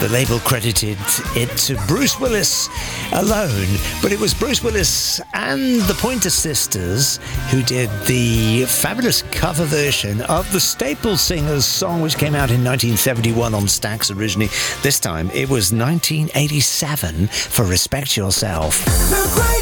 The label credited it to Bruce Willis alone, but it was Bruce Willis and the Pointer Sisters who did the fabulous cover version of the Staple Singers song, which came out in 1971 on Stax originally. This time it was 1987 for Respect Yourself.